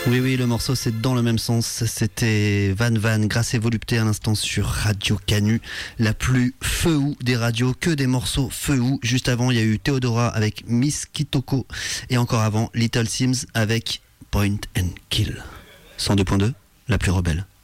Oui, oui, le morceau c'est dans le même sens. C'était Van Van, Grâce et Volupté à l'instant sur Radio Canu, la plus feu des radios, que des morceaux feu. Juste avant, il y a eu Theodora avec Miss Kitoko et encore avant, Little Sims avec Point and Kill. 102.2, la plus rebelle.